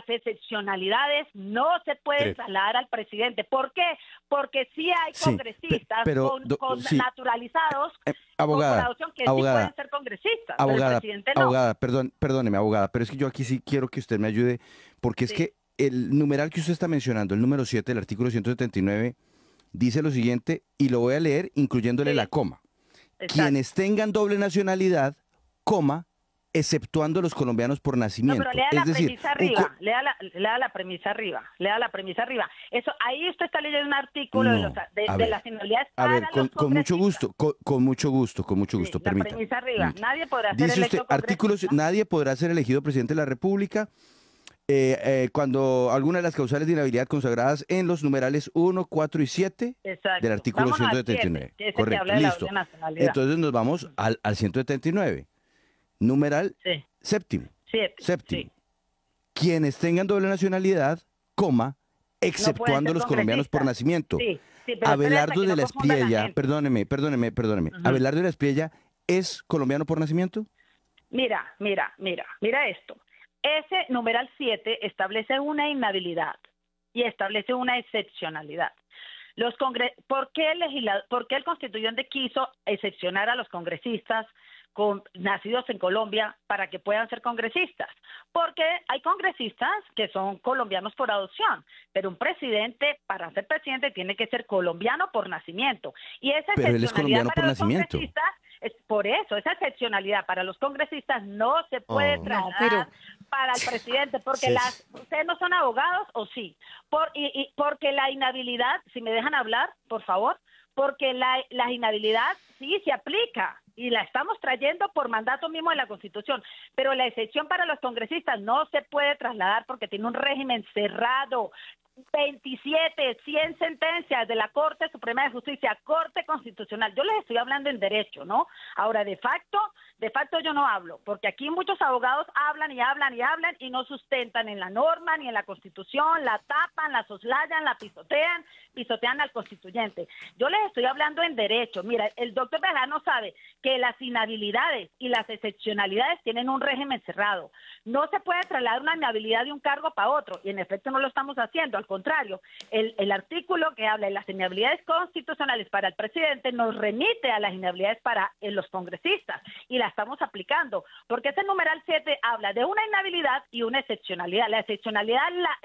las excepcionalidades no se pueden trasladar al presidente. ¿Por qué? Porque sí hay congresistas naturalizados abogada, con adopción que abogada, sí pueden ser congresistas, abogada, pero el presidente no. Abogada, perdóneme, abogada, pero es que yo aquí sí quiero que usted me ayude, porque es que el numeral que usted está mencionando, el número 7 del artículo 179, dice lo siguiente, y lo voy a leer incluyéndole la coma. Exacto. Quienes tengan doble nacionalidad, coma, exceptuando los colombianos por nacimiento. No, pero lea es la decir, premisa arriba, lea la premisa arriba, Eso, ahí usted está leyendo un artículo de las inhabilidades para los congresistas. con mucho gusto, La premisa arriba, nadie podrá ser dice electo usted, artículos, nadie podrá ser elegido presidente de la República cuando alguna de las causales de inhabilidad consagradas en los numerales 1, 4 y 7 del artículo 179. 7, Correcto, listo. Entonces nos vamos al 179. Numeral séptimo. Quienes tengan doble nacionalidad, coma, exceptuando los colombianos por nacimiento. Abelardo de la Espriella, perdóneme. Abelardo de la Espriella, ¿es colombiano por nacimiento? Mira esto. Ese numeral 7 establece una inhabilidad y establece una excepcionalidad. ¿Por qué el constituyente quiso excepcionar a los congresistas nacidos en Colombia para que puedan ser congresistas? Porque hay congresistas que son colombianos por adopción, pero un presidente, para ser presidente, tiene que ser colombiano por nacimiento. Y esa pero él es colombiano por nacimiento. Por eso, esa excepcionalidad para los congresistas no se puede trasladar para el presidente, porque ustedes no son abogados, ¿o sí? Porque la inhabilidad, si me dejan hablar, por favor, porque la inhabilidad sí se aplica y la estamos trayendo por mandato mismo de la Constitución, pero la excepción para los congresistas no se puede trasladar porque tiene un régimen cerrado. 27, 100 sentencias de la Corte Suprema de Justicia, Corte Constitucional. Yo les estoy hablando en derecho, ¿no? Ahora, de facto yo no hablo, porque aquí muchos abogados hablan y no sustentan en la norma ni en la Constitución, la tapan, la soslayan, la pisotean al constituyente. Yo les estoy hablando en derecho. Mira, el doctor Bejarano sabe que las inhabilidades y las excepcionalidades tienen un régimen cerrado. No se puede trasladar una inhabilidad de un cargo para otro, y en efecto no lo estamos haciendo. Al contrario, el artículo que habla de las inhabilidades constitucionales para el presidente nos remite a las inhabilidades para los congresistas, y la estamos aplicando, porque ese numeral 7 habla de una inhabilidad y una excepcionalidad. La excepcionalidad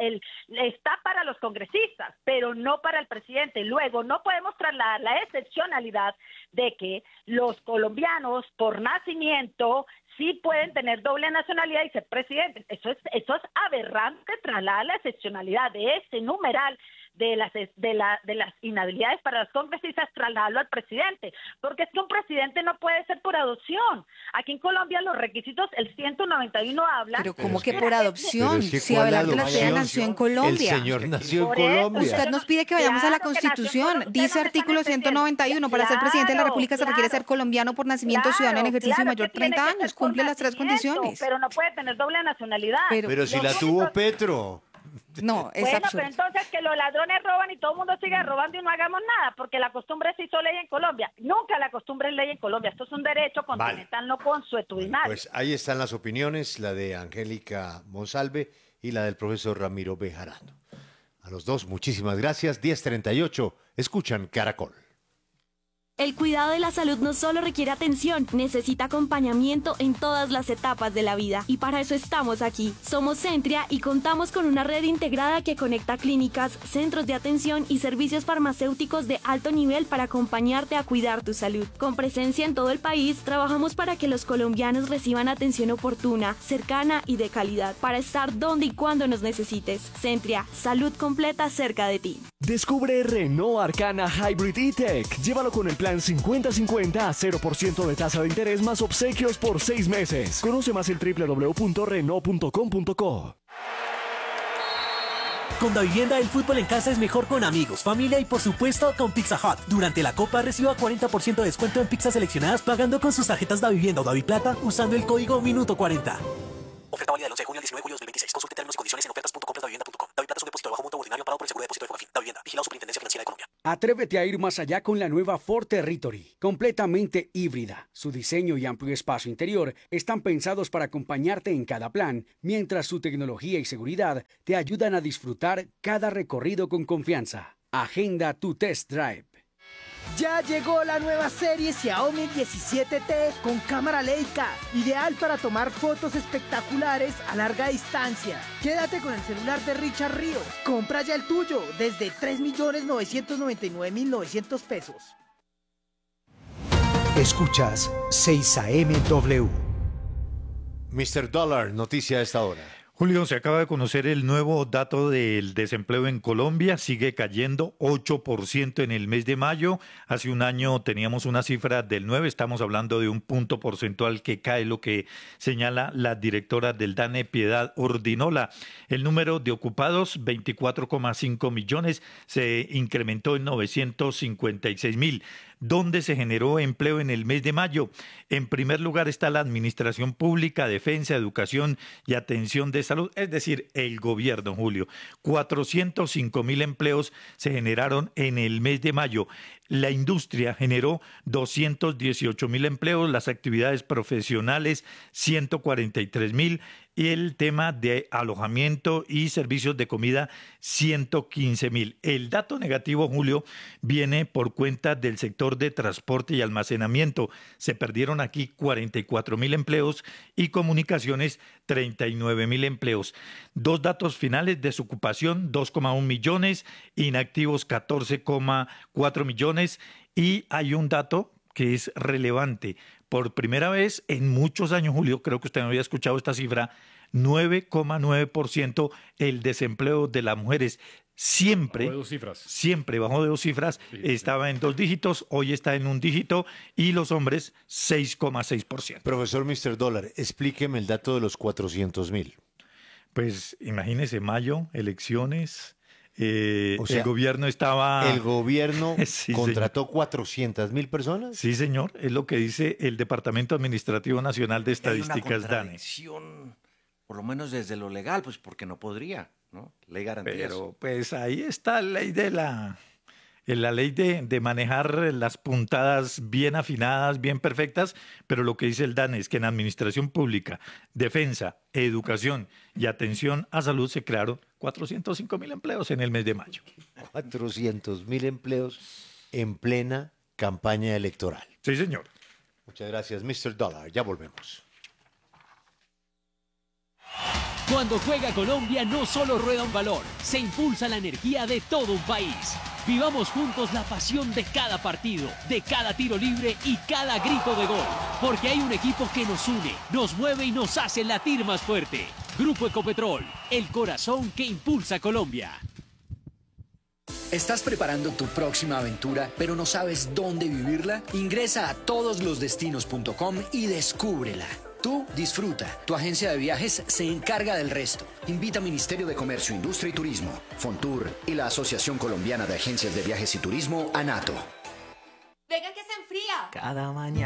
está para los congresistas, pero no para el presidente. Luego, no podemos trasladar la excepcionalidad de que los colombianos por nacimiento sí pueden tener doble nacionalidad y ser presidentes. Eso es aberrante trasladar la excepcionalidad de ese numeral de las inhabilidades para los congresistas, trasladarlo al presidente, porque es que un presidente no puede ser por adopción. Aquí en Colombia los requisitos, el 191 habla... Pero ¿cómo que por adopción? Si Abelardo de la Espriella nació en Colombia. El señor nació en Colombia. Usted nos pide que vayamos a la Constitución. Dice artículo 191, para ser presidente de la República se requiere ser colombiano por nacimiento, ciudadano en ejercicio mayor de 30 años. Cumple las tres condiciones. Pero no puede tener doble nacionalidad. Pero si la tuvo Petro. No, es absurdo. Pero entonces que los ladrones roban y todo el mundo siga robando y no hagamos nada, porque la costumbre se hizo ley en Colombia. Nunca la costumbre es ley en Colombia. Esto es un derecho continental, no consuetudinario. Pues ahí están las opiniones, la de Angélica Monsalve y la del profesor Ramiro Bejarano. A los dos, muchísimas gracias. 10:38, escuchan Caracol. El cuidado de la salud no solo requiere atención, necesita acompañamiento en todas las etapas de la vida. Y para eso estamos aquí. Somos Centria y contamos con una red integrada que conecta clínicas, centros de atención y servicios farmacéuticos de alto nivel para acompañarte a cuidar tu salud. Con presencia en todo el país, trabajamos para que los colombianos reciban atención oportuna, cercana y de calidad, para estar donde y cuando nos necesites. Centria, salud completa cerca de ti. Descubre Renault Arcana Hybrid E-Tech. Llévalo con el plan 50-50 a 0% de tasa de interés más obsequios por 6 meses. Conoce más en www.renault.com.co. Con Davivienda, el fútbol en casa es mejor con amigos, familia y por supuesto con Pizza Hut. Durante la Copa reciba 40% de descuento en pizzas seleccionadas pagando con sus tarjetas Davivienda o Daviplata usando el código Minuto40. Oferta válida del 11 de junio al 19 de julio de 2026. Consulte términos y condiciones en ofertas.compradadavivienda.com. Daviplata es un depósito de bajo monto ordinario pagado por el seguro de depósito de Fogafín. Davivienda. Vigilado Superintendencia Financiera de Colombia. Atrévete a ir más allá con la nueva Ford Territory, completamente híbrida. Su diseño y amplio espacio interior están pensados para acompañarte en cada plan, mientras su tecnología y seguridad te ayudan a disfrutar cada recorrido con confianza. Agenda tu test drive. Ya llegó la nueva serie Xiaomi 17T con cámara Leica, ideal para tomar fotos espectaculares a larga distancia. Quédate con el celular de Richard Ríos. Compra ya el tuyo desde 3.999.900 pesos. Escuchas 6am-W. Mr. Dollar, noticia a esta hora. Julio, se acaba de conocer el nuevo dato del desempleo en Colombia. Sigue cayendo 8% en el mes de mayo. Hace un año teníamos una cifra del 9%. Estamos hablando de un punto porcentual que cae, lo que señala la directora del DANE, Piedad Ordinola. El número de ocupados, 24,5 millones, se incrementó en 956.000. ¿Dónde se generó empleo en el mes de mayo? En primer lugar está la administración pública, defensa, educación y atención de salud, es decir, el gobierno, Julio. 405.000 empleos se generaron en el mes de mayo. La industria generó 218.000 empleos, las actividades profesionales 143.000 y el tema de alojamiento y servicios de comida 115.000. El dato negativo, Julio, viene por cuenta del sector de transporte y almacenamiento. Se perdieron aquí 44.000 empleos y comunicaciones 39.000 empleos. Dos datos finales: desocupación 2,1 millones, inactivos 14,4 millones y hay un dato que es relevante. Por primera vez en muchos años, Julio, creo que usted no había escuchado esta cifra, 9,9% el desempleo de las mujeres. Siempre bajó de 2 cifras, estaba en 2 dígitos, hoy está en 1 dígito y los hombres 6,6%. Profesor Mr. Dollar, explíqueme el dato de los 400.000. Pues imagínese, mayo, elecciones. El gobierno estaba... ¿El gobierno sí, contrató 400.000 personas? Sí, señor. Es lo que dice el Departamento Administrativo Nacional de Estadísticas, DANE. Por lo menos desde lo legal, pues porque no podría, ¿no? Ley garantía. Pero pues ahí está la ley la ley de manejar las puntadas bien afinadas, bien perfectas, pero lo que dice el DANE es que en administración pública, defensa, educación y atención a salud se crearon 405.000 empleos en el mes de mayo. 400.000 empleos en plena campaña electoral. Sí, señor. Muchas gracias, Mr. Dollar. Ya volvemos. Cuando juega Colombia no solo rueda un balón, se impulsa la energía de todo un país. Vivamos juntos la pasión de cada partido, de cada tiro libre y cada grito de gol. Porque hay un equipo que nos une, nos mueve y nos hace latir más fuerte. Grupo Ecopetrol, el corazón que impulsa a Colombia. ¿Estás preparando tu próxima aventura, pero no sabes dónde vivirla? Ingresa a todoslosdestinos.com y descúbrela. Tú disfruta, tu agencia de viajes se encarga del resto. Invita Ministerio de Comercio, Industria y Turismo, Fontur y la Asociación Colombiana de Agencias de Viajes y Turismo, ANATO. Venga que se enfría. Cada mañana